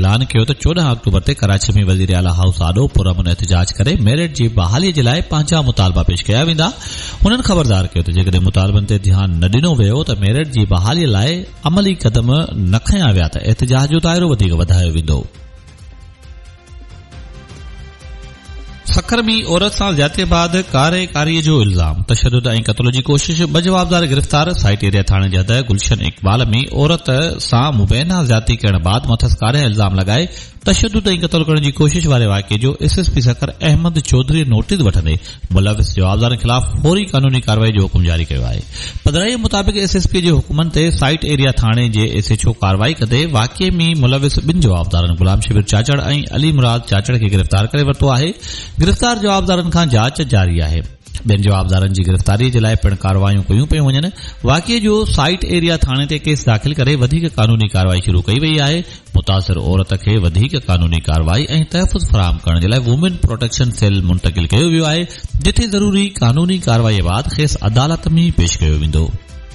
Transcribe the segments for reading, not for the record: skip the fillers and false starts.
ऐलान कयो त 14 अक्टूबर ते कराची में वज़ीर आला हाउस आॾो पुरअमन एहतिजाज करे मेरिट जी बहालीअ जे लाइ पंहिंजा मुतालबा पेश कया वेंदा। हुननि ख़बरदार कयो त जेकॾहिं मुतालबनि ते ध्यानु न ॾिनो वियो त मेरिट जी बहालीअ लाइ अमली क़दम न खंया विया त एहतिजाज जो दाइरो वधीक वधायो वेंदो। सखर में औरत सां ज़्यादती बाद कारीअ जो इल्ज़ाम, तशद्दुद ऐं क़त्ल जी कोशिश, ब जवाबदार गिरफ़्तार। साइट एरिया थाणे जे हद गुलशन इकबाल में औरत सां मुबैना ज़्यादती करण बाद मथस कारिया इल्ज़ाम लगाए तशद्दुद ऐं क़त्ल करण जी कोशिश वारे वाक़े जो एसएसपी सखर अहमद चौधरी नोटिस वठंदे मुलविस जवाबदारनि खिलाफ़ फौरी कानूनी कार्रवाई जो हुकुम जारी कयो आहे। पधराईअ मुताबिक़ एसएसपी जे हुकुमनि ते साइट एरिया थाणे जे एसएचओ कार्रवाई कंदे वाक़े में मुलविस 2 जवाबदारनि गुलाम शबीर चाचड़ ऐं अली मुराद चाचड़ खे गिरफ़्तार करे वरितो आहे। गिरफ़्तार जवाबदारनि खां जांच जारी आहे। ॿियनि जवाबदारनि जी गिरफ़्तारी जे लाइ पिण कार्रवायूं कयूं पियूं वञनि। वाक़े जो साइट एरिया थाणे ते केस दाख़िल करे वधीक कानूनी कार्रवाई शुरू कई वई आहे। मुतासिर औरत खे वधीक कानूनी कार्रवाई ऐं तहफ़ुज़ फराहम करण जे लाइ वुमेन प्रोटेक्शन सेल मुंतक़िल कयो वियो आहे, जिथे ज़रूरी कानूनी कार्रवाई बाद खेस अदालत में पेश कयो वेंदो।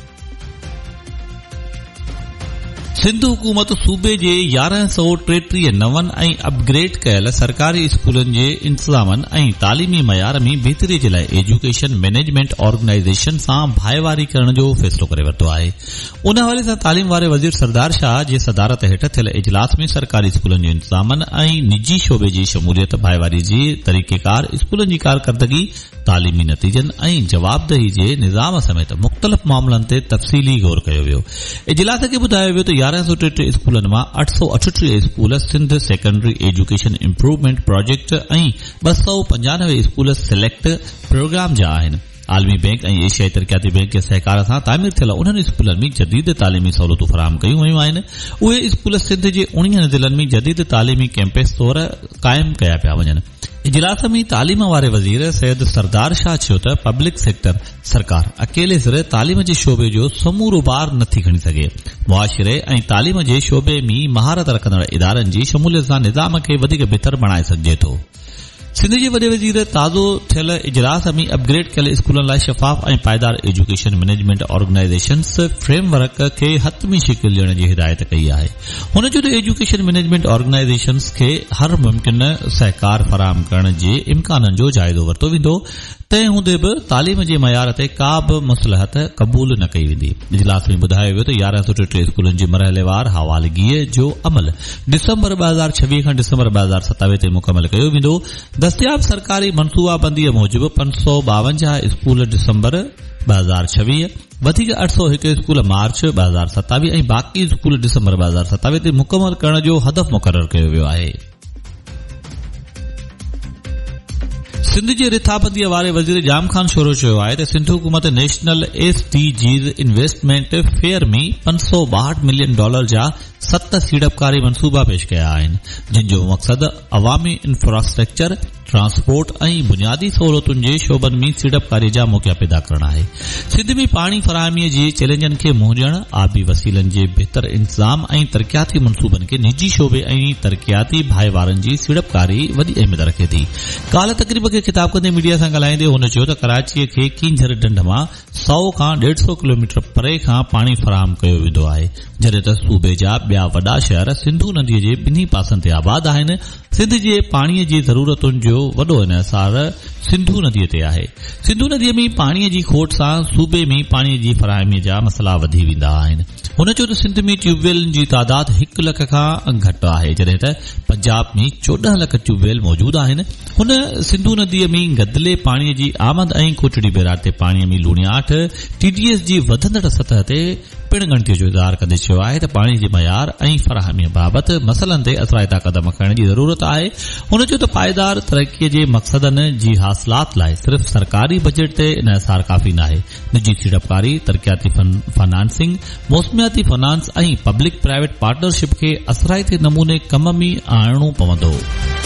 सिंध हुकूमत सूबे जे 1133 नवन ऐं अपग्रेड कयल सरकारी स्कूलनि जे इंतज़ामनि ऐं तालीमी मयार में बहितरी जे लाइ एजुकेशन मैनेजमेंट ऑर्गेनाइजेशन सां भाईवारी करण जो फ़ैसिलो करे वरितो आहे। उन हवाले सां तालीम वारे वज़ीर सरदार शाह जे सदारत हेठ थियल इजलास में सरकारी स्कूलनि जे इंतज़ामनि ऐं निजी शोबे जी शमूलियत भाईवारी जे तरीक़ेकार, स्कूलनि जी कारकर्दगी, तालीमी नतीजनि ऐं जवाबदेही जे निज़ाम समेत मुख़्तलिफ़ मामलनि ते तफ़सीली गौर कयो वियो। इजलास खे ॿुधायो वियो त 1133 स्कूलनि मां 838 school Sindh secondary education improvement project ऐं 295 स्कूल सिलेक्ट प्रोग्राम जा आहिनि। आलमी बैंक ऐं एशियाई तरक़ियाती बैंक जे सहकार सां तामीर थियल उन्हनि स्कूलनि में जदीद तालीमी सहूलियतूं फराहम कयूं वयूं आहिनि। उहे स्कूल सिंध जे 19 ज़िलनि में जदीद तालीमी कैंपस तौर क़ाइम कया पिया वञनि। इजलास में तालीम वारे वज़ीर सैयद सरदार शाह चयो त पब्लिक सेक्टर सरकार अकेले सिर तालीम जे शोबे जो समूरो बार नथी खणी सघे। मुआशिरे ऐं तालीम जे शोबे में महारत रखंदड़ इदारनि जी शमूलियत सां निज़ाम खे वधीक बहितर बणाए सघिजे थो। सिंध जे वॾे वज़ीर ताज़ो थियल इजलास में अपग्रेड कयल स्कूलनि लाइ शफ़ाफ़ ऐं पायदार एजुकेशन मैनेजमेंट ऑर्गेनाइजेशन्स फ्रेमवर्क खे हतमी शिकिल ॾियण जी हिदायत कई आहे। हुन चयो त एजुकेशन मैनेजमेंट ऑर्गेनाइजेशन्स खे हर मुमकिन सहकार फराहम करण जे इम्काननि जो जाइज़ो वरितो वेंदो। तंहिं हूंदे बि तालीम जे मयार ते का बि मसलहत क़बूल न कई वेंदी। इजलास में ॿुधायो वियो त 1133 स्कूलनि जी मरहलेवार हवालगीअ जो अमल डिसंबर 2026 खां डिसंबर 2027 ते मुकमल कयो वेंदो। दस्तियाब सरकारी मनसूबाबंदीअ मूजिबि 552 स्कूल डिसंबर 2026, वधीक 801 स्कूल मार्च 2027 ऐं बाक़ी स्कूल डिसंबर 2027 ते मुकमल करण जो हदफ़ मुक़रर कयो वियो आहे। सिंध जे रिथाबंदीअ वारे वज़ीर जाम खान शोरो चयो आहे त सिंध हुकूमत नेशनल SDGs इन्वेस्टमेंट फेयर में $562 मिलियन जा 7 सीड़पकारी मनसूबा पेश कया आहिनि, जिन जो मक़सद अवामी इंफ्रास्ट्रक्चर, ट्रांसपोर्ट ऐं बुनियादी सहूलियतुनि जे शोबनि में सीड़पकारी जा मौक़ा पैदा करणु आहे। सिंध में पाणी फराहमीअ जे चैलेंजनि खे मुंहुं ॾियण, आबी वसीलनि जे बहितर इंतज़ाम ऐं तरक़ियाती मनसूबनि खे निजी शोबे ऐं तरक़ियाती भाईवारनि जी सीड़पकारी वॾी अहमियत रखे थी। काल तक़रीब खे ख़िताब कंदे मीडिया सां ॻाल्हाईंदे हुन चयो त कराचीअ खे कींझर ढंढ मां 100 खां 150 किलोमीटर परे खां पाणी फराहम कयो वेंदो आहे, जॾहिं त सूबे जा ॿिया वॾा शहर सिंधू नदीअ जे ॿिन्ही पासनि ते आबाद आहिनि। सिंध जे पाणीअ जी ज़रूरतुनि जो वॾो इन्हिसार सिंधू नदीअ ते आहे। सिंधू नदीअ में पाणीअ जी खोट सां सूबे में पाणीअ जी फराहमीअ जा मसला वधी वेंदा आहिनि। हुन चयो त सिंध में ट्यूबवेलनि जी तादाद 1 लख खां घटि आहे, जॾहिं त पंजाब में 14 लख ट्यूबवेल मौजूद आहिनि। हुन सिंधू नदीअ में गदले पाणीअ जी आमद ऐं कोटड़ी बैराज ते पाणीअ में लूणियाट TDS जी वधंदड़ सतह ते पिण ॻणतीअ जो इज़हार कंदे चयो आहे त पाणी जे मयार ऐं फराहमीअ बाबति मसइलनि ते असराइता क़दम खणण जी ज़रूरत आहे। हुन चयो त पाइदार तरक़ीअ जे मक़सदनि जी हासिलात लाइ सिर्फ़ सरकारी बजट ते इन्हिसार काफ़ी नाहे। निजी सीड़पकारी, तरक़ियाती फाइनेंसिंग, मौसमियाती फाइनेंस ऐं पब्लिक प्राइवेट पार्टनरशिप खे असराइते नमूने कम में आणणो पवंदो।